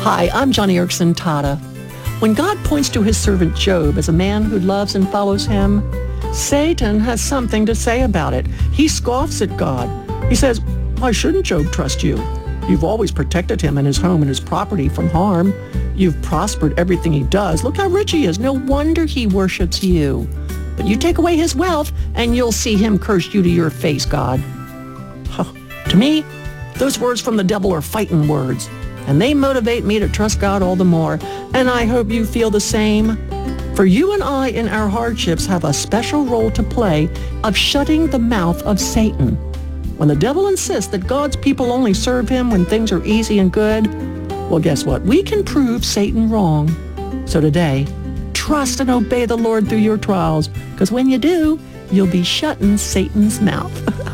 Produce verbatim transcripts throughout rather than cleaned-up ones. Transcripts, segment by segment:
Hi, I'm Johnny Erickson Tata. When God points to his servant Job as a man who loves and follows him, Satan has something to say about it. He scoffs at God. He says, why shouldn't Job trust you? You've always protected him and his home and his property from harm. You've prospered everything he does. Look how rich he is. No wonder he worships you. But you take away his wealth and you'll see him curse you to your face, God. Huh. To me, those words from the devil are fighting words, and they motivate me to trust God all the more. And I hope you feel the same. For you and I in our hardships have a special role to play of shutting the mouth of Satan. When the devil insists that God's people only serve him when things are easy and good, well, guess what? We can prove Satan wrong. So today, trust and obey the Lord through your trials, because when you do, you'll be shutting Satan's mouth.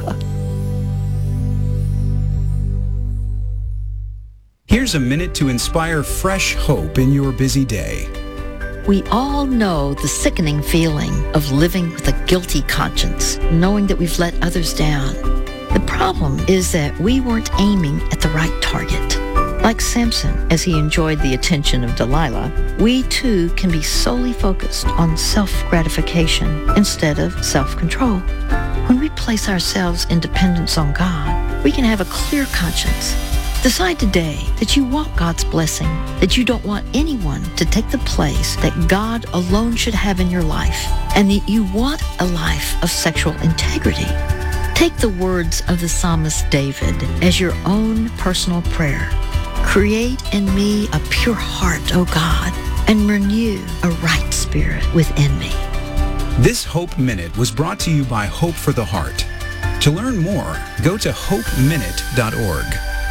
Here's a minute to inspire fresh hope in your busy day. We all know the sickening feeling of living with a guilty conscience, knowing that we've let others down. The problem is that we weren't aiming at the right target. Like Samson, as he enjoyed the attention of Delilah, we too can be solely focused on self-gratification instead of self-control. When we place ourselves in dependence on God, we can have a clear conscience. Decide today that you want God's blessing, that you don't want anyone to take the place that God alone should have in your life, and that you want a life of sexual integrity. Take the words of the psalmist David as your own personal prayer. Create in me a pure heart, O God, and renew a right spirit within me. This Hope Minute was brought to you by Hope for the Heart. To learn more, go to hope minute dot org.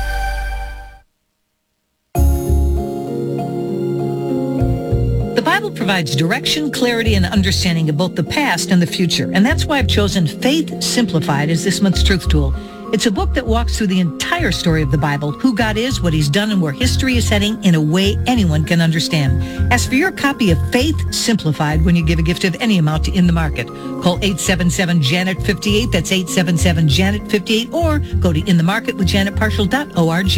The Bible provides direction, clarity, and understanding of both the past and the future. And that's why I've chosen Faith Simplified as this month's truth tool. It's a book that walks through the entire story of the Bible, who God is, what he's done, and where history is heading in a way anyone can understand. Ask for your copy of Faith Simplified when you give a gift of any amount to In the Market. Call eight seven seven, Janet fifty-eight. That's eight seven seven, Janet fifty-eight. Or go to in the market with janet partial dot org.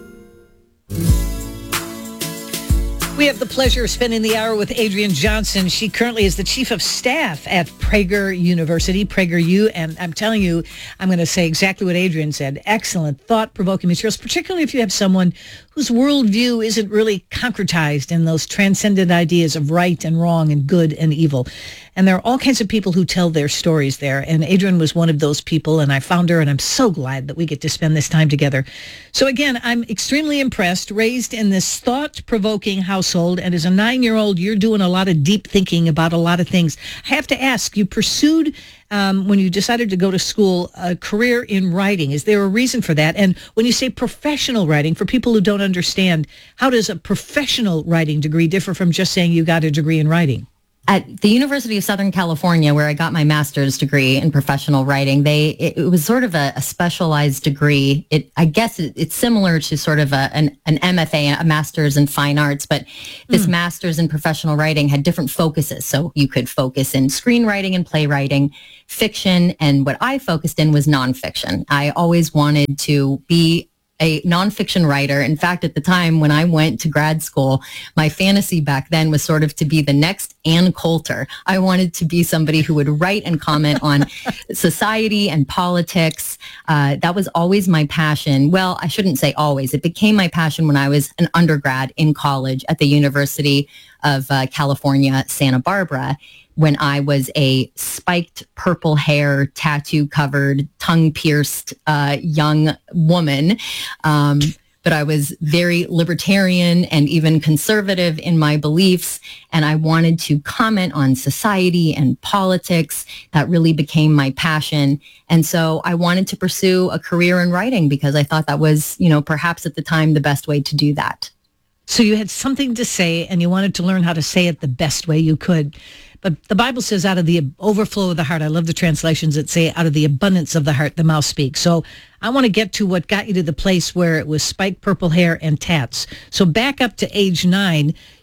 We have the pleasure of spending the hour with Adrienne Johnson. She currently is the chief of staff at Prager University, PragerU. And I'm telling you, I'm going to say exactly what Adrienne said. Excellent, thought-provoking materials, particularly if you have someone whose worldview isn't really concretized in those transcendent ideas of right and wrong and good and evil. And there are all kinds of people who tell their stories there. And Adrienne was one of those people, and I found her, and I'm so glad that we get to spend this time together. So again, I'm extremely impressed, raised in this thought-provoking household, and as a nine-year-old, you're doing a lot of deep thinking about a lot of things. I have to ask, you pursued, um, when you decided to go to school, a career in writing. Is there a reason for that? And when you say professional writing, for people who don't understand, how does a professional writing degree differ from just saying you got a degree in writing? At the University of Southern California, where I got my master's degree in professional writing, they it, it was sort of a, a specialized degree. It I guess it, it's similar to sort of a, an, an M F A, a master's in fine arts, but this mm. master's in professional writing had different focuses. So you could focus in screenwriting and playwriting, fiction, and what I focused in was nonfiction. I always wanted to be a nonfiction writer. In fact, at the time when I went to grad school, my fantasy back then was sort of to be the next Ann Coulter. I wanted to be somebody who would write and comment on society and politics. Uh, that was always my passion. Well, I shouldn't say always. It became my passion when I was an undergrad in college at the University of uh, California, Santa Barbara, when I was a spiked purple hair, tattoo-covered, tongue-pierced uh, young woman. Um, but I was very libertarian and even conservative in my beliefs, and I wanted to comment on society and politics. That really became my passion. And so I wanted to pursue a career in writing because I thought that was, you know, perhaps at the time the best way to do that. So you had something to say, and you wanted to learn how to say it the best way you could. But the Bible says out of the overflow of the heart, I love the translations that say out of the abundance of the heart, the mouth speaks. So I want to get to what got you to the place where it was spiked purple hair and tats. So back up to age nine,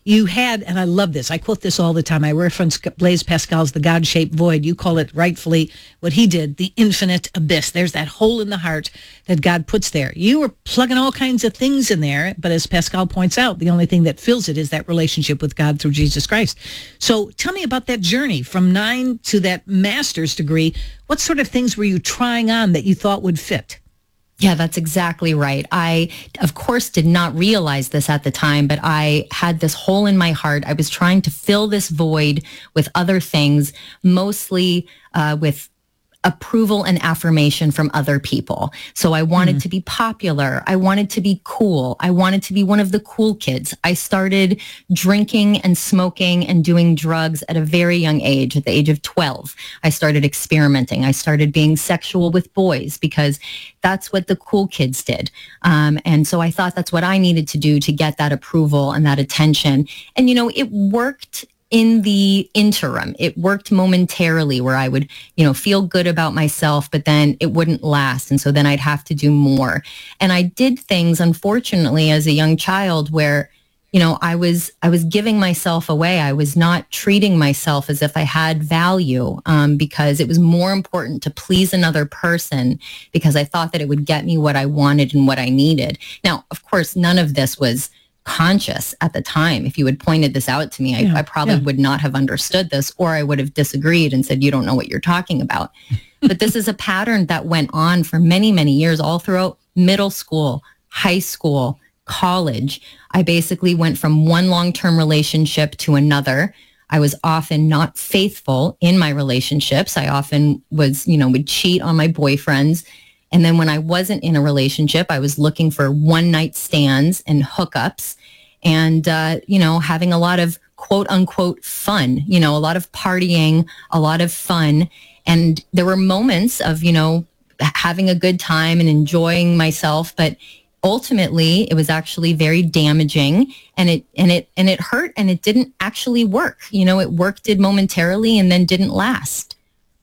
you had, and I love this, I quote this all the time, I reference Blaise Pascal's The God-Shaped Void. You call it rightfully what he did, the infinite abyss. There's that hole in the heart that God puts there. You were plugging all kinds of things in there, but as Pascal points out, the only thing that fills it is that relationship with God through Jesus Christ. So tell me about that journey from nine to that master's degree. What sort of things were you trying on that you thought would fit? Yeah, that's exactly right. I, of course, did not realize this at the time, but I had this hole in my heart. I was trying to fill this void with other things, mostly uh, with approval and affirmation from other people. So I wanted mm. to be popular. I wanted to be cool. I wanted to be one of the cool kids. I started drinking and smoking and doing drugs at a very young age. At the age of twelve, I started experimenting. I started being sexual with boys because that's what the cool kids did. Um, and so I thought that's what I needed to do to get that approval and that attention. And, you know, it worked in the interim. It worked momentarily where I would, you know, feel good about myself, but then it wouldn't last. And so then I'd have to do more. And I did things, unfortunately, as a young child where, you know, I was, I was giving myself away. I was not treating myself as if I had value um, because it was more important to please another person because I thought that it would get me what I wanted and what I needed. Now, of course, none of this was conscious at the time. If you had pointed this out to me, I, yeah, I probably yeah. would not have understood this, or I would have disagreed and said, you don't know what you're talking about. But this is a pattern that went on for many, many years, all throughout middle school, high school, college. I basically went from one long-term relationship to another. I was often not faithful in my relationships. I often was, you know, would cheat on my boyfriends. And then when I wasn't in a relationship, I was looking for one night stands and hookups and, uh, you know, having a lot of quote unquote fun, you know, a lot of partying, a lot of fun. And there were moments of, you know, having a good time and enjoying myself. But ultimately, it was actually very damaging and it and it and it hurt and it didn't actually work. You know, it worked it momentarily and then didn't last.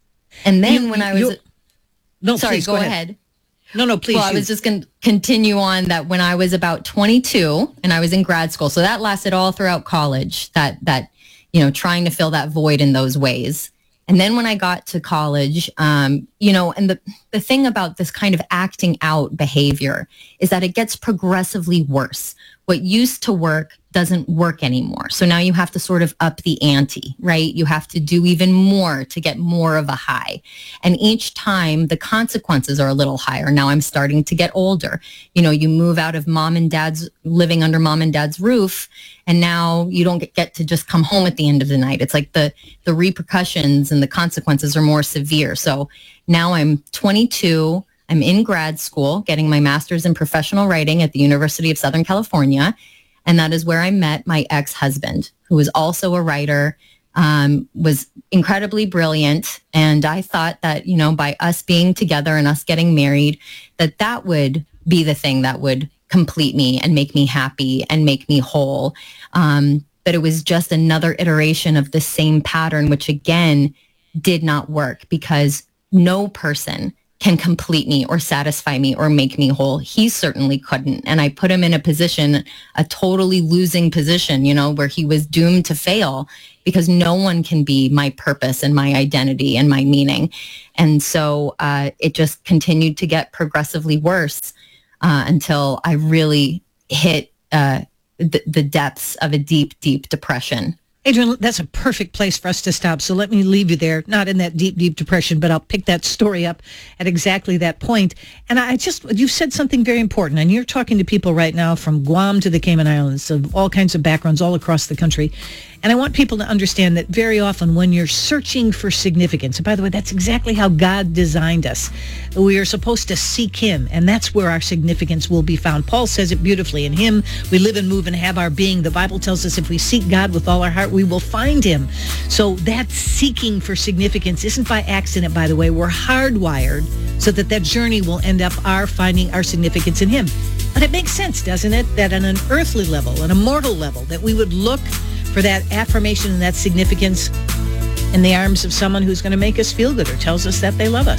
And then you, when I was... No, sorry, please, go, go ahead. ahead. No, no, please. Well, I was just going to continue on that when I was about twenty-two and I was in grad school. So that lasted all throughout college, that, that, you know, trying to fill that void in those ways. And then when I got to college, um, you know, and the, the thing about this kind of acting out behavior is that it gets progressively worse. What used to work doesn't work anymore. So now you have to sort of up the ante, right? You have to do even more to get more of a high. And each time the consequences are a little higher. Now I'm starting to get older. You know, you move out of mom and dad's, living under mom and dad's roof, and now you don't get, get to just come home at the end of the night. It's like the, the repercussions and the consequences are more severe. So now I'm twenty-two. I'm in grad school getting my master's in professional writing at the University of Southern California. And that is where I met my ex-husband, who was also a writer, um, was incredibly brilliant. And I thought that, you know, by us being together and us getting married, that that would be the thing that would complete me and make me happy and make me whole. Um, but it was just another iteration of the same pattern, which again did not work because no person can complete me or satisfy me or make me whole. He certainly couldn't. And I put him in a position, a totally losing position, you know, where he was doomed to fail because no one can be my purpose and my identity and my meaning. And so uh, it just continued to get progressively worse uh, until I really hit uh, the, the depths of a deep, deep depression. Adrienne, that's a perfect place for us to stop. So let me leave you there, not in that deep, deep depression, but I'll pick that story up at exactly that point. And I just, you said something very important, and you're talking to people right now from Guam to the Cayman Islands, of all kinds of backgrounds all across the country. And I want people to understand that very often when you're searching for significance, and by the way, that's exactly how God designed us. We are supposed to seek him, and that's where our significance will be found. Paul says it beautifully. In him, we live and move and have our being. The Bible tells us if we seek God with all our heart, we will find him. So that seeking for significance isn't by accident, by the way. We're hardwired so that that journey will end up our finding our significance in him. But it makes sense, doesn't it, that on an earthly level, an immortal level, that we would look for that affirmation and that significance in the arms of someone who's going to make us feel good or tells us that they love us.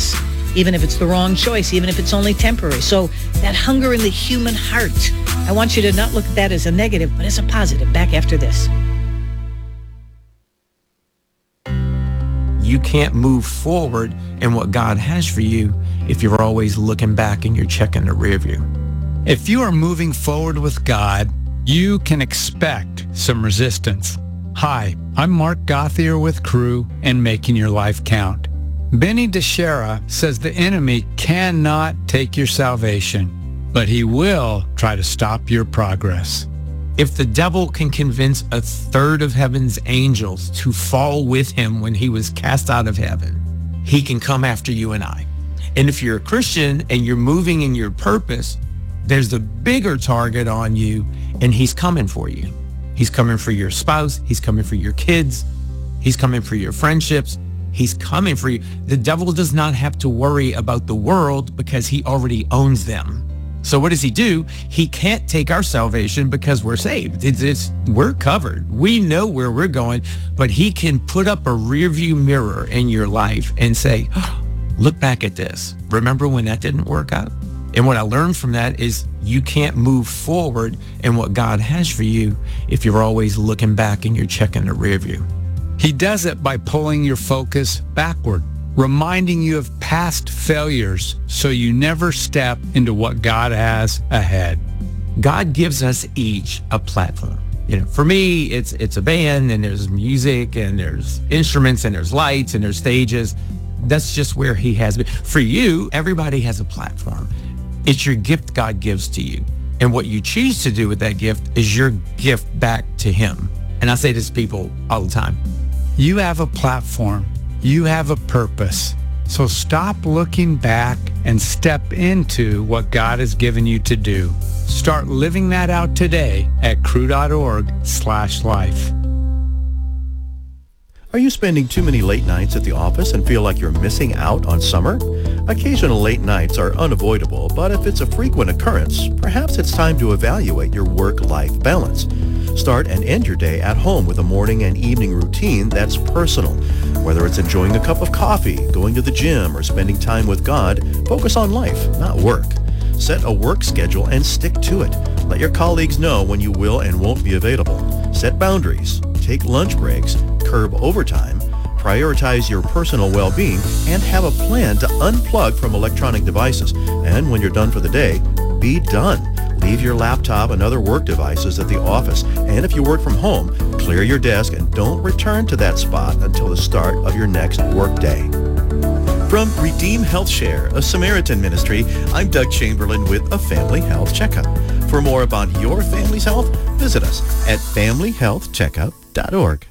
even if it's the wrong choice, even if it's only temporary. So that hunger in the human heart, I want you to not look at that as a negative, but as a positive. Back after this. You can't move forward in what God has for you if you're always looking back and you're checking the rear view. If you are moving forward with God, you can expect some resistance. Hi, I'm Mark Gothier with Crew and Making Your Life Count. Benny DeShera says the enemy cannot take your salvation, but he will try to stop your progress. If the devil can convince a third of heaven's angels to fall with him when he was cast out of heaven, he can come after you and I. And if you're a Christian and you're moving in your purpose, there's a bigger target on you, and he's coming for you. He's coming for your spouse. He's coming for your kids. He's coming for your friendships. He's coming for you. The devil does not have to worry about the world because he already owns them. So what does he do? He can't take our salvation because we're saved. It's, it's we're covered. We know where we're going, but he can put up a rear view mirror in your life and say, oh, look back at this. Remember when that didn't work out? And what I learned from that is you can't move forward in what God has for you if you're always looking back and you're checking the rear view. He does it by pulling your focus backward, reminding you of past failures so you never step into what God has ahead. God gives us each a platform. You know, for me, it's it's a band, and there's music, and there's instruments, and there's lights, and there's stages. That's just where he has been. For you, everybody has a platform. It's your gift God gives to you. And what you choose to do with that gift is your gift back to him. And I say this to people all the time. You have a platform. You have a purpose. So stop looking back and step into what God has given you to do. Start living that out today at crew.org slash life. Are you spending too many late nights at the office and feel like you're missing out on summer? Occasional late nights are unavoidable, but if it's a frequent occurrence, perhaps it's time to evaluate your work-life balance. Start and end your day at home with a morning and evening routine that's personal. Whether it's enjoying a cup of coffee, going to the gym, or spending time with God, focus on life, not work. Set a work schedule and stick to it. Let your colleagues know when you will and won't be available. Set boundaries. Take lunch breaks. Curb overtime. Prioritize your personal well-being and have a plan to unplug from electronic devices. And when you're done for the day, be done. Leave your laptop and other work devices at the office. And if you work from home, clear your desk and don't return to that spot until the start of your next workday. From Redeem Health Share, a Samaritan ministry, I'm Doug Chamberlain with a Family Health Checkup. For more about your family's health, visit us at family health checkup dot org.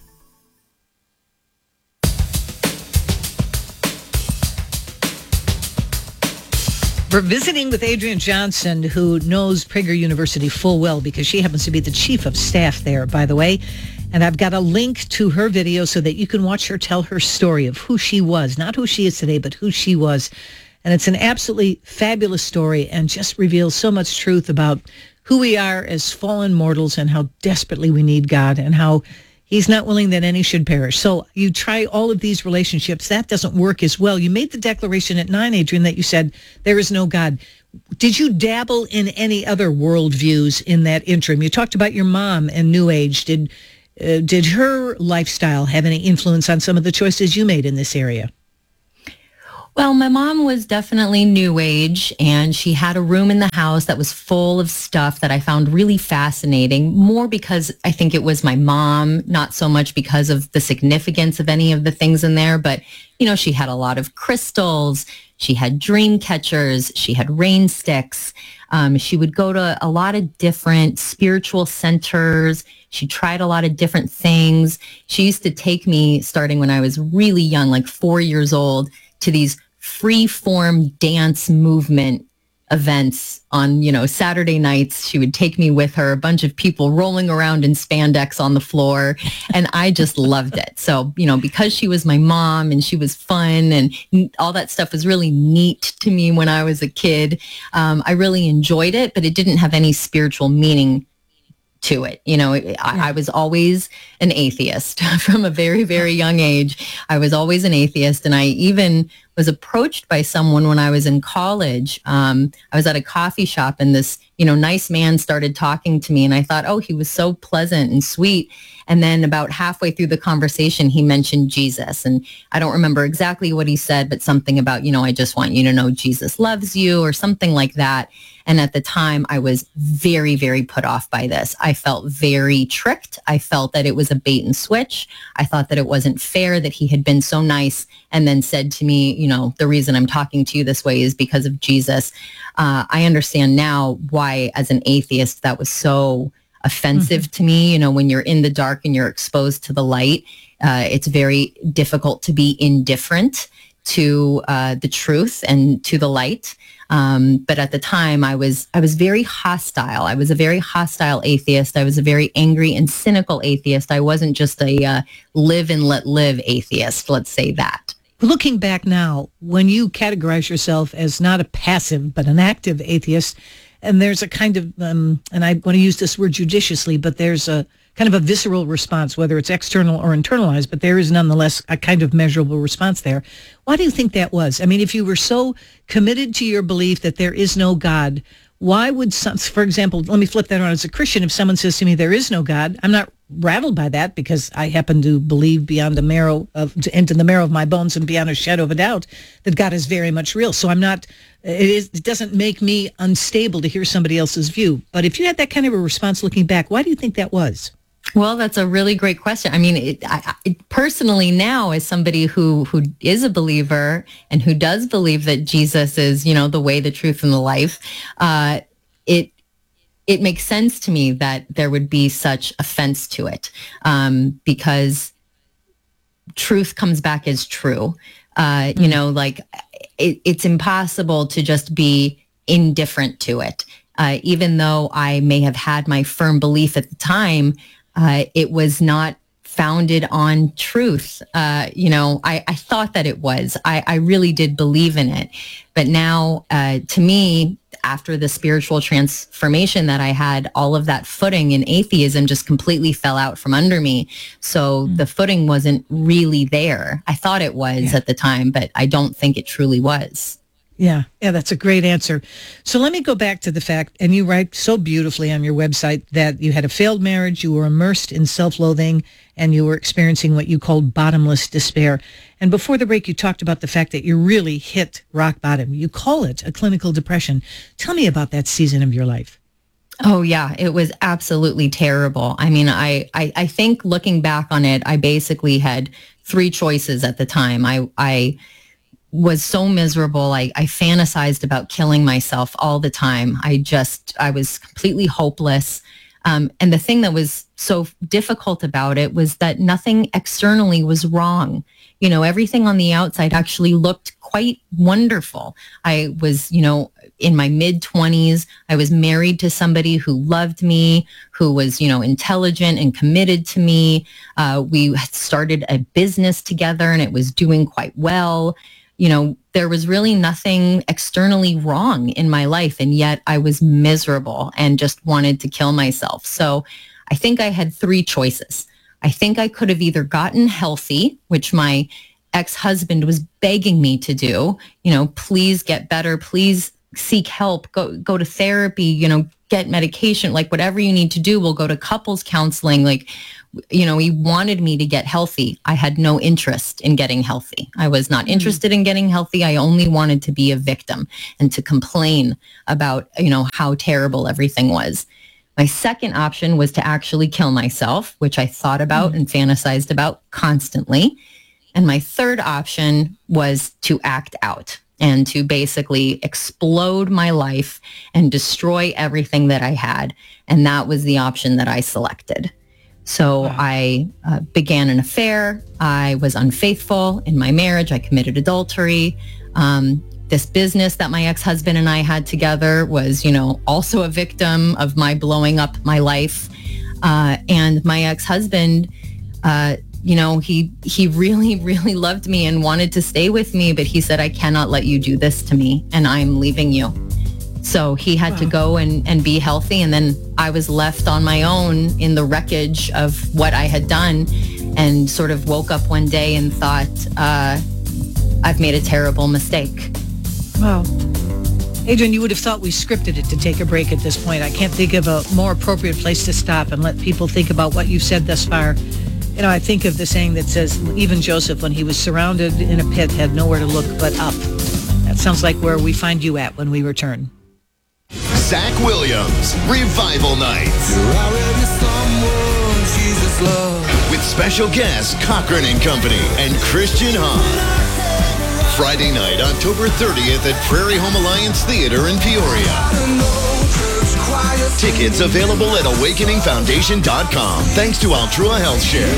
We're visiting with Adrienne Johnson, who knows Prager University full well because she happens to be the chief of staff there, by the way. And I've got a link to her video so that you can watch her tell her story of who she was, not who she is today, but who she was. And it's an absolutely fabulous story and just reveals so much truth about who we are as fallen mortals and how desperately we need God and how he's not willing that any should perish. So you try all of these relationships. That doesn't work as well. You made the declaration at nine, Adrienne, that you said there is no God. Did you dabble in any other worldviews in that interim? You talked about your mom and New Age. Did uh, did her lifestyle have any influence on some of the choices you made in this area? Well, my mom was definitely New Age, and she had a room in the house that was full of stuff that I found really fascinating, more because I think it was my mom, not so much because of the significance of any of the things in there. But, you know, she had a lot of crystals. She had dream catchers. She had rain sticks. Um, she would go to a lot of different spiritual centers. She tried a lot of different things. She used to take me, starting when I was really young, like four years old, to these free-form dance movement events on, you know, Saturday nights. She would take me with her, a bunch of people rolling around in spandex on the floor, and I just loved it. So, you know, because she was my mom and she was fun and all that stuff was really neat to me when I was a kid, um, I really enjoyed it, but it didn't have any spiritual meaning to it. You know, I, I was always an atheist from a very, very young age. I was always an atheist. And I even was approached by someone when I was in college. Um, I was at a coffee shop and this, you know, nice man started talking to me and I thought, oh, he was so pleasant and sweet. And then about halfway through the conversation, he mentioned Jesus. And I don't remember exactly what he said, but something about, you know, I just want you to know Jesus loves you or something like that. And at the time, I was very, very put off by this. I felt very tricked. I felt that it was a bait and switch. I thought that it wasn't fair that he had been so nice and then said to me, you know, the reason I'm talking to you this way is because of Jesus. Uh, I understand now why, as an atheist, that was so offensive mm-hmm. to me. You know, when you're in the dark and you're exposed to the light, uh, it's very difficult to be indifferent to uh, the truth and to the light. Um, but at the time, I was I was very hostile. I was a very hostile atheist. I was a very angry and cynical atheist. I wasn't just a uh, live and let live atheist. Let's say that. Looking back now, when you categorize yourself as not a passive but an active atheist, and there's a kind of, um, and I want to use this word judiciously, but there's a kind of a visceral response, whether it's external or internalized, but there is nonetheless a kind of measurable response there. Why do you think that was? I mean, if you were so committed to your belief that there is no God, why would some, for example, let me flip that around. As a Christian, if someone says to me, there is no God, I'm not rattled by that because I happen to believe beyond the marrow of, into the marrow of my bones and beyond a shadow of a doubt that God is very much real. So I'm not, it, is, it doesn't make me unstable to hear somebody else's view. But if you had that kind of a response looking back, why do you think that was? Well, that's a really great question. I mean, it, I, it, personally now, as somebody who, who is a believer and who does believe that Jesus is, you know, the way, the truth, and the life, uh, it it makes sense to me that there would be such offense to it, um, because truth comes back as true. Uh, you know, like it, it's impossible to just be indifferent to it. Uh, even though I may have had my firm belief at the time, Uh, it was not founded on truth. Uh, you know, I, I thought that it was. I, I really did believe in it. But now, uh, to me, after the spiritual transformation that I had, all of that footing in atheism just completely fell out from under me. So mm-hmm. the footing wasn't really there. I thought it was yeah. at the time, but I don't think it truly was. Yeah, yeah, that's a great answer. So let me go back to the fact, and you write so beautifully on your website that you had a failed marriage, you were immersed in self-loathing, and you were experiencing what you called bottomless despair. And before the break, you talked about the fact that you really hit rock bottom. You call it a clinical depression. Tell me about that season of your life. Oh, yeah, it was absolutely terrible. I mean, I, I, I think looking back on it, I basically had three choices at the time. I, I was so miserable. I, I fantasized about killing myself all the time. I just, I was completely hopeless. Um, and the thing that was so difficult about it was that nothing externally was wrong. You know, everything on the outside actually looked quite wonderful. I was, you know, in my mid twenties. I was married to somebody who loved me, who was, you know, intelligent and committed to me. Uh, we had started a business together and it was doing quite well. You know, there was really nothing externally wrong in my life, and yet I was miserable and just wanted to kill myself. So I think I had three choices. I think I could have either gotten healthy, which my ex-husband was begging me to do, you know, please get better, please seek help, go go to therapy, you know, get medication, like whatever you need to do. We'll go to couples counseling. Like, you know, he wanted me to get healthy. I had no interest in getting healthy. I was not interested in getting healthy. I only wanted to be a victim and to complain about, you know, how terrible everything was. My second option was to actually kill myself, which I thought about mm. and fantasized about constantly. And my third option was to act out and to basically explode my life and destroy everything that I had. And that was the option that I selected. So wow. I uh, began an affair. I was unfaithful in my marriage. I committed adultery. Um, this business that my ex-husband and I had together was, you know, also a victim of my blowing up my life. Uh, and my ex-husband, uh, you know, he he really, really loved me and wanted to stay with me, but he said, I cannot let you do this to me, and I'm leaving you. So he had wow. to go and, and be healthy, and then I was left on my own in the wreckage of what I had done, and sort of woke up one day and thought, uh, I've made a terrible mistake. Wow. Adrian, you would have thought we scripted it to take a break at this point. I can't think of a more appropriate place to stop and let people think about what you've said thus far. You know, I think of the saying that says, even Joseph, when he was surrounded in a pit, had nowhere to look but up. That sounds like where we find you at when we return. Zach Williams, Revival Nights. You're already someone Jesus loves. With special guests Cochran and Company and Christian Hahn. Friday night, October thirtieth at Prairie Home Alliance Theater in Peoria. Tickets available at awakening foundation dot com. Thanks to Altrua Health Share.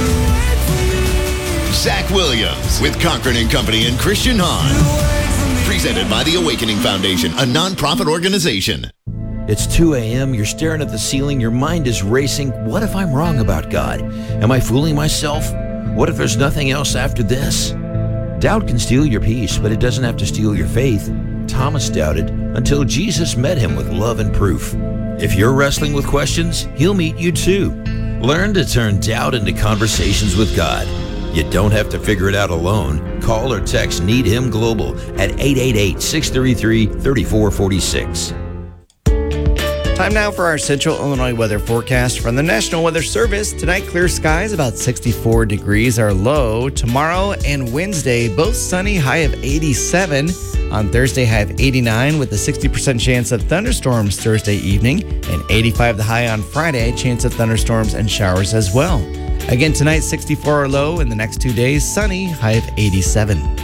Zach Williams with Cochran and Company and Christian Hahn. Presented by the Awakening Foundation, a nonprofit organization. It's two a.m., you're staring at the ceiling, your mind is racing. What if I'm wrong about God? Am I fooling myself? What if there's nothing else after this? Doubt can steal your peace, but it doesn't have to steal your faith. Thomas doubted until Jesus met him with love and proof. If you're wrestling with questions, he'll meet you too. Learn to turn doubt into conversations with God. You don't have to figure it out alone. Call or text Need Him Global at eight eight eight, six three three, three four four six. Time now for our Central Illinois weather forecast from the National Weather Service. Tonight, clear skies, about sixty-four degrees are low. Tomorrow and Wednesday, both sunny, high of eighty-seven. On Thursday, high of eighty-nine with a sixty percent chance of thunderstorms Thursday evening. And eighty-five the high on Friday, chance of thunderstorms and showers as well. Again, tonight, sixty-four are low. In the next two days, sunny, high of eighty-seven.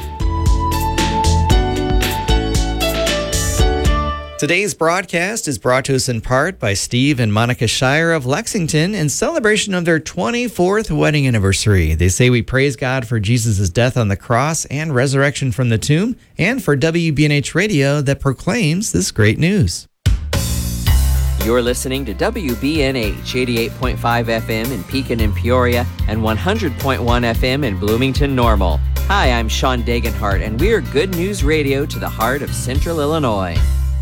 Today's broadcast is brought to us in part by Steve and Monica Shire of Lexington in celebration of their twenty-fourth wedding anniversary. They say we praise God for Jesus' death on the cross and resurrection from the tomb, and for W B N H Radio that proclaims this great news. You're listening to W B N H eighty-eight point five F M in Pekin and Peoria and one hundred point one F M in Bloomington Normal. Hi, I'm Sean Dagenhart, and we're Good News Radio to the heart of Central Illinois.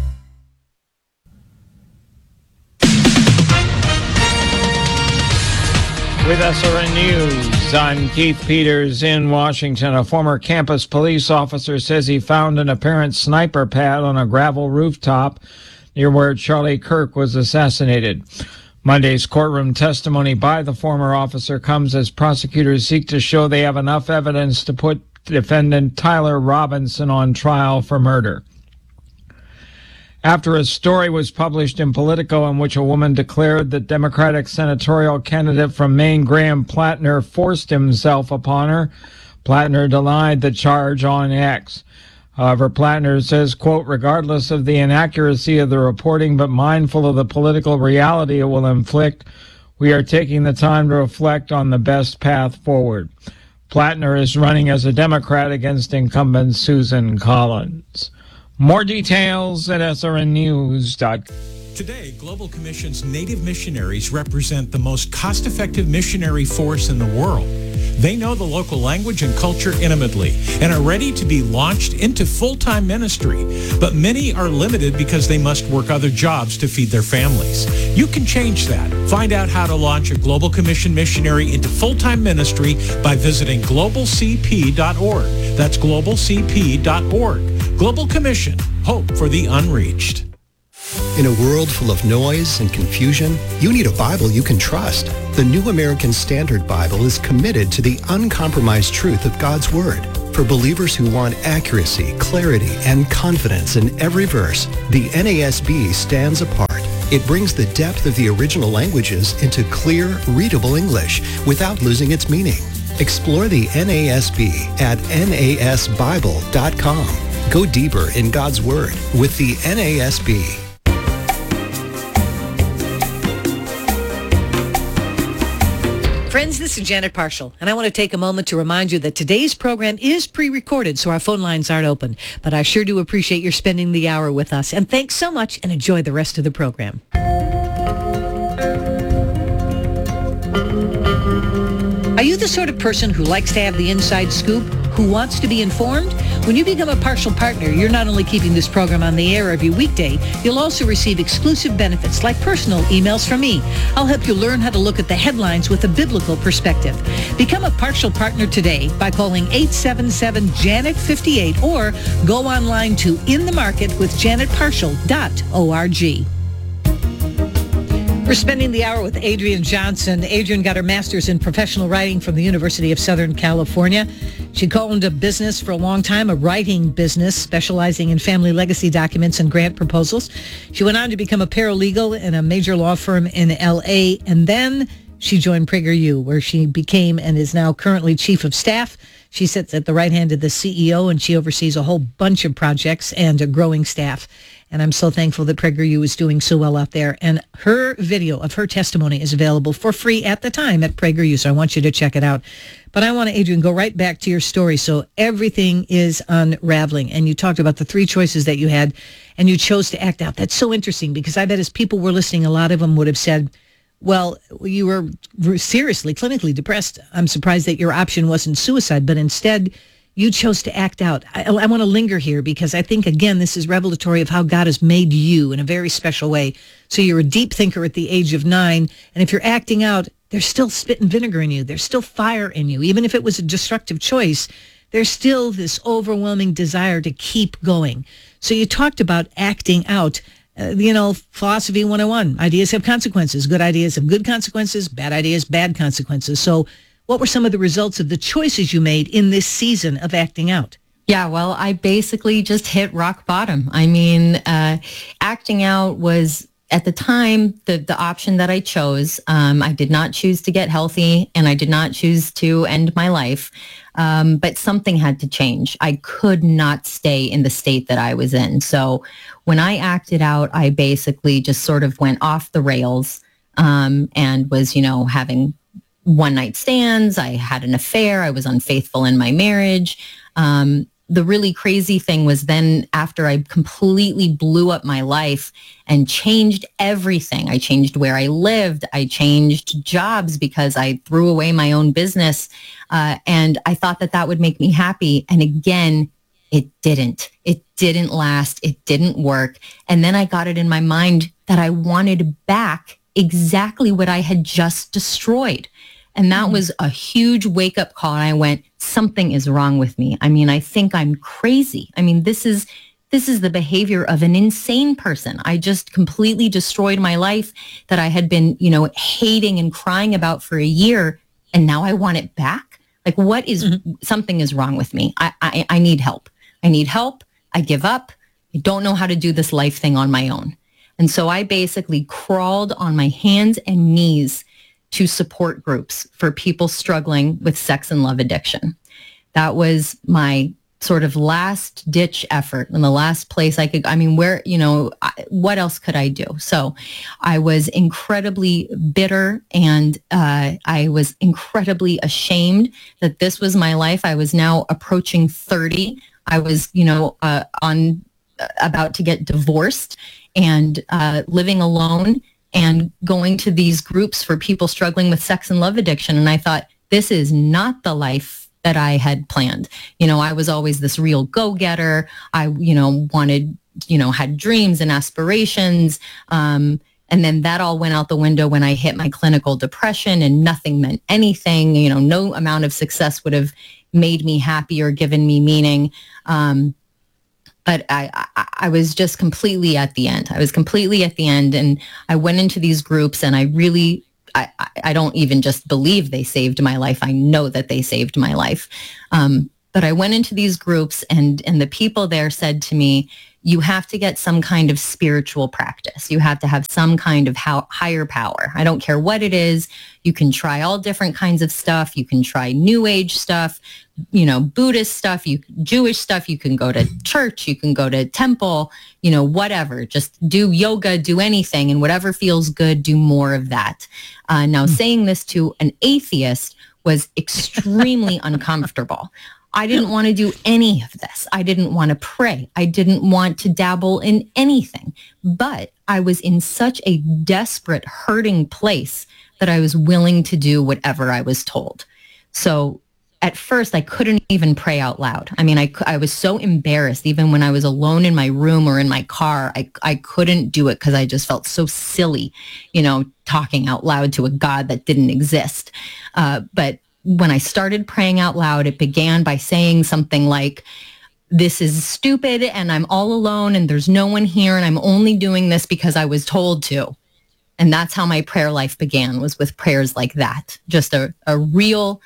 With S R N News, I'm Keith Peters in Washington. A former campus police officer says he found an apparent sniper pad on a gravel rooftop near where Charlie Kirk was assassinated. Monday's courtroom testimony by the former officer comes as prosecutors seek to show they have enough evidence to put defendant Tyler Robinson on trial for murder. After a story was published in Politico in which a woman declared that Democratic senatorial candidate from Maine, Graham Plattner, forced himself upon her, Plattner denied the charge on X. However, Plattner says, quote, regardless of the inaccuracy of the reporting, but mindful of the political reality it will inflict, we are taking the time to reflect on the best path forward. Plattner is running as a Democrat against incumbent Susan Collins. More details at S R N news dot com. Today, Global Commission's Native missionaries represent the most cost-effective missionary force in the world. They know the local language and culture intimately and are ready to be launched into full-time ministry. But many are limited because they must work other jobs to feed their families. You can change that. Find out how to launch a Global Commission missionary into full-time ministry by visiting global c p dot org. That's global c p dot org. Global Commission, hope for the unreached. In a world full of noise and confusion, you need a Bible you can trust. The New American Standard Bible is committed to the uncompromised truth of God's Word. For believers who want accuracy, clarity, and confidence in every verse, the N A S B stands apart. It brings the depth of the original languages into clear, readable English without losing its meaning. Explore the N A S B at N A S Bible dot com. Go deeper in God's Word with the N A S B. Friends, this is Janet Parshall, and I want to take a moment to remind you that today's program is pre-recorded, so our phone lines aren't open. But I sure do appreciate your spending the hour with us. And thanks so much, and enjoy the rest of the program. Are you the sort of person who likes to have the inside scoop? who wants to be informed? When you become a partial partner, you're not only keeping this program on the air every weekday, you'll also receive exclusive benefits like personal emails from me. I'll help you learn how to look at the headlines with a biblical perspective. Become a partial partner today by calling eight seven seven, Janet fifty-eight or go online to in the market with janet partial dot org. We're spending the hour with Adrienne Johnson. Adrienne got her master's in professional writing from the University of Southern California. She owned a business for a long time, a writing business specializing in family legacy documents and grant proposals. She went on to become a paralegal in a major law firm in L A, and then she joined PragerU, where she became and is now currently chief of staff. She sits at the right hand of the C E O, and she oversees a whole bunch of projects and a growing staff. And I'm so thankful that PragerU is doing so well out there. And her video of her testimony is available for free at the time at PragerU, so I want you to check it out. But I want to, Adrienne, go right back to your story. So everything is unraveling. And you talked about the three choices that you had, and you chose to act out. That's so interesting, because I bet as people were listening, a lot of them would have said, well, you were seriously, clinically depressed. I'm surprised that your option wasn't suicide, but instead you chose to act out. I, I want to linger here because I think, again, this is revelatory of how God has made you in a very special way. So you're a deep thinker at the age of nine, and if you're acting out, there's still spit and vinegar in you. There's still fire in you. Even if it was a destructive choice, there's still this overwhelming desire to keep going. So you talked about acting out. Uh, you know, philosophy one oh one, ideas have consequences. Good ideas have good consequences. Bad ideas, bad consequences. So what were some of the results of the choices you made in this season of acting out? Yeah, well, I basically just hit rock bottom. I mean, uh, acting out was, at the time, the, the option that I chose. Um, I did not choose to get healthy, and I did not choose to end my life. Um, but something had to change. I could not stay in the state that I was in. So when I acted out, I basically just sort of went off the rails um, and was, you know, having one night stands. I had an affair. I was unfaithful in my marriage. Um, the really crazy thing was then after I completely blew up my life and changed everything. I changed where I lived. I changed jobs because I threw away my own business. Uh, and I thought that that would make me happy. And again, it didn't. It didn't last. It didn't work. And then I got it in my mind that I wanted back exactly what I had just destroyed. And that was a huge wake-up call. And I went, something is wrong with me. I mean, I think I'm crazy. I mean, this is this is the behavior of an insane person. I just completely destroyed my life that I had been, you know, hating and crying about for a year. And now I want it back. Like, what is, mm-hmm. something is wrong with me. I, I I need help. I need help. I give up. I don't know how to do this life thing on my own. And so I basically crawled on my hands and knees to support groups for people struggling with sex and love addiction. That was my sort of last ditch effort and the last place I could, I mean, where, you know, I, what else could I do? So I was incredibly bitter, and uh, I was incredibly ashamed that this was my life. I was now approaching thirty. I was, you know, uh, on uh, about to get divorced and uh, living alone, and going to these groups for people struggling with sex and love addiction. And I thought, this is not the life that I had planned. You know, I was always this real go-getter. I, you know, wanted, you know, had dreams and aspirations. Um, and then that all went out the window when I hit my clinical depression, and nothing meant anything. You know, no amount of success would have made me happy or given me meaning. Um, But I, I, I was just completely at the end. I was completely at the end. And I went into these groups, and I really, I, I don't even just believe they saved my life. I know that they saved my life. Um, but I went into these groups, and, and the people there said to me, you have to get some kind of spiritual practice. You have to have some kind of how, higher power. I don't care what it is. You can try all different kinds of stuff. You can try New Age stuff, you know, Buddhist stuff, you Jewish stuff. You can go to church. You can go to temple, you know, whatever. Just do yoga, do anything, and whatever feels good, do more of that. Uh, now, saying this to an atheist was extremely uncomfortable. I didn't want to do any of this. I didn't want to pray. I didn't want to dabble in anything. But I was in such a desperate, hurting place that I was willing to do whatever I was told. So at first I couldn't even pray out loud. I mean, I, I was so embarrassed. Even when I was alone in my room or in my car, I, I couldn't do it because I just felt so silly, you know, talking out loud to a God that didn't exist. Uh, but when I started praying out loud, it began by saying something like, this is stupid and I'm all alone and there's no one here and I'm only doing this because I was told to. And that's how my prayer life began, was with prayers like that. Just a, a real,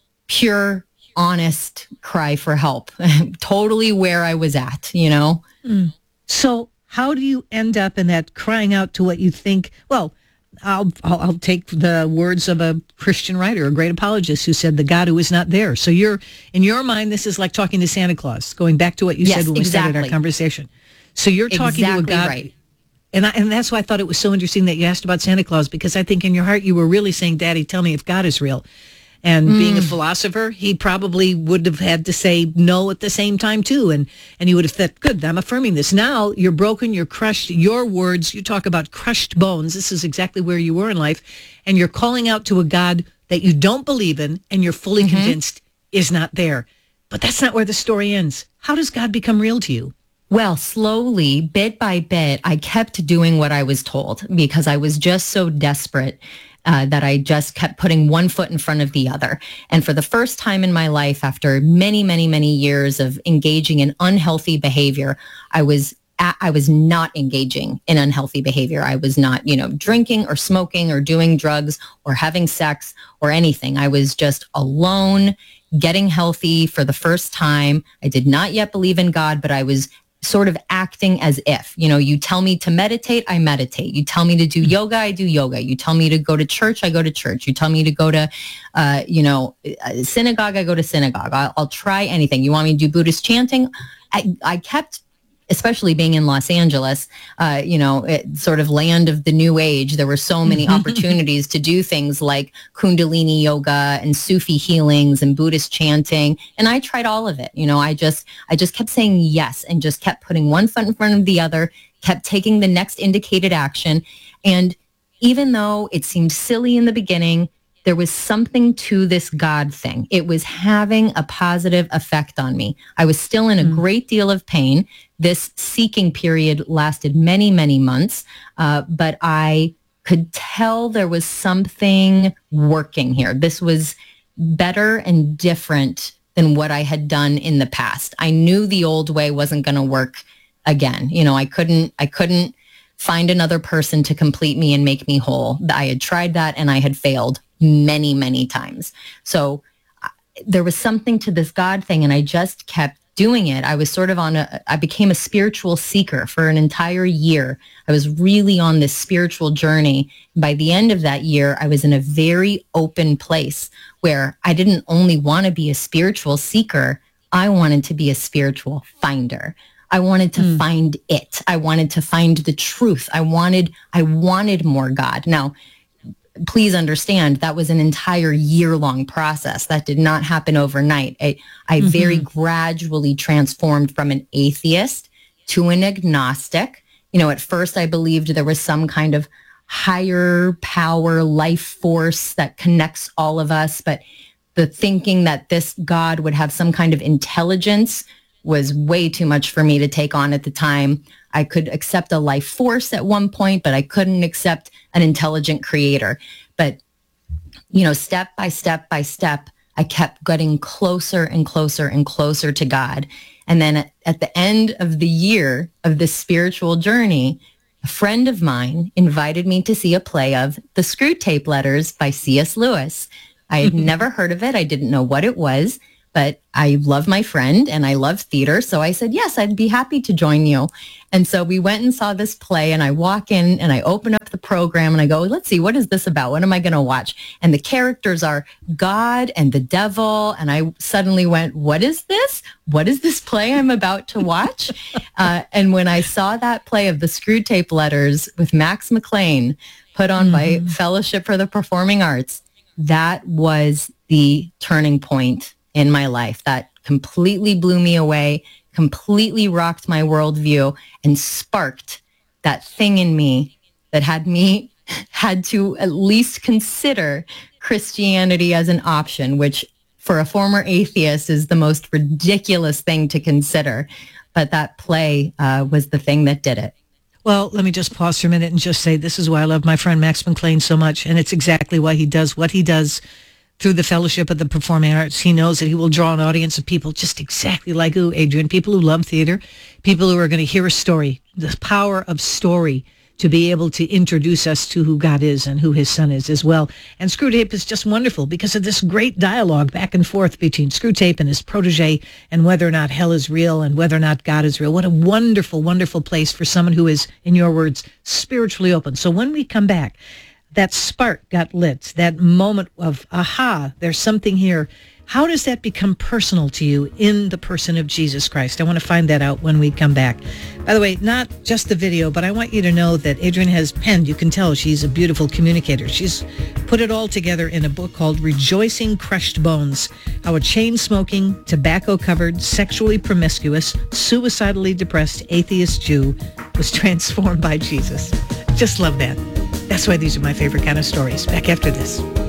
pure, honest cry for help. Totally where I was at, you know? Mm. So how do you end up in that crying out to what you think? Well, I'll, I'll I'll take the words of a Christian writer, a great apologist, who said the God who is not there. So you're, in your mind, this is like talking to Santa Claus, going back to what you yes, said when exactly. we started our conversation. So you're talking exactly to a God. Right. And I, and that's why I thought it was so interesting that you asked about Santa Claus, because I think in your heart you were really saying, Daddy, tell me if God is real. And mm. being a philosopher, he probably would have had to say no at the same time, too. And and you would have thought, good, I'm affirming this. Now you're broken, you're crushed. Your words, you talk about crushed bones. This is exactly where you were in life. And you're calling out to a God that you don't believe in and you're fully mm-hmm. convinced is not there. But that's not where the story ends. How does God become real to you? Well, slowly, bit by bit, I kept doing what I was told because I was just so desperate uh, that I just kept putting one foot in front of the other. And for the first time in my life, after many, many, many years of engaging in unhealthy behavior, I was at, I was not engaging in unhealthy behavior. I was not, you know, drinking or smoking or doing drugs or having sex or anything. I was just alone, getting healthy for the first time. I did not yet believe in God, but I was sort of acting as if, you know, you tell me to meditate, I meditate. You tell me to do yoga, I do yoga. You tell me to go to church, I go to church. You tell me to go to, uh, you know, synagogue, I go to synagogue. I'll, I'll try anything. You want me to do Buddhist chanting? I, I kept, especially being in Los Angeles, uh, you know, it, sort of land of the new age. There were so many opportunities to do things like Kundalini yoga and Sufi healings and Buddhist chanting. And I tried all of it. You know, I just, I just kept saying yes and just kept putting one foot in front of the other, kept taking the next indicated action. And even though it seemed silly in the beginning, there was something to this God thing. It was having a positive effect on me. I was still in a mm. great deal of pain. This seeking period lasted many, many months, uh, but I could tell there was something working here. This was better and different than what I had done in the past. I knew the old way wasn't going to work again. You know, I couldn't, I couldn't find another person to complete me and make me whole. I had tried that and I had failed many, many times. So uh, there was something to this God thing and I just kept doing it. I was sort of on a, I became a spiritual seeker for an entire year. I was really on this spiritual journey. By the end of that year, I was in a very open place where I didn't only want to be a spiritual seeker, I wanted to be a spiritual finder. I wanted to mm. find it. I wanted to find the truth. I wanted, I wanted more God. Now, please understand that was an entire year-long process. That did not happen overnight. I, I mm-hmm. very gradually transformed from an atheist to an agnostic. You know, at first I believed there was some kind of higher power, life force that connects all of us, but the thinking that this God would have some kind of intelligence was way too much for me to take on at the time. I could accept a life force at one point, but I couldn't accept an intelligent creator. But, you know, step by step by step, I kept getting closer and closer and closer to God. And then at, at the end of the year of this spiritual journey, a friend of mine invited me to see a play of The Screwtape Letters by C S Lewis. I had never heard of it. I didn't know what it was. But I love my friend and I love theater. So I said, yes, I'd be happy to join you. And so we went and saw this play and I walk in and I open up the program and I go, let's see, what is this about? What am I going to watch? And the characters are God and the devil. And I suddenly went, what is this? What is this play I'm about to watch? uh, and when I saw that play of The Screwtape Letters with Max McLean put on mm-hmm. by Fellowship for the Performing Arts, that was the turning point in my life. That completely blew me away, completely rocked my worldview, and sparked that thing in me that had me had to at least consider Christianity as an option, which for a former atheist is the most ridiculous thing to consider. But that play uh, was the thing that did it. Well, let me just pause for a minute and just say this is why I love my friend Max McLean so much, and it's exactly why he does what he does through the Fellowship of the Performing Arts. He knows that he will draw an audience of people just exactly like you, Adrian, people who love theater, people who are going to hear a story, the power of story to be able to introduce us to who God is and who his son is as well. And Screwtape is just wonderful because of this great dialogue back and forth between Screwtape and his protege and whether or not hell is real and whether or not God is real. What a wonderful, wonderful place for someone who is, in your words, spiritually open. So when we come back, that spark got lit, that moment of, aha, there's something here. How does that become personal to you in the person of Jesus Christ? I want to find that out when we come back. By the way, not just the video, but I want you to know that Adrian has penned, you can tell she's a beautiful communicator. She's put it all together in a book called Rejoicing Crushed Bones, how a chain-smoking, tobacco-covered, sexually promiscuous, suicidally depressed atheist Jew was transformed by Jesus. Just love that. That's why these are my favorite kind of stories. Back after this.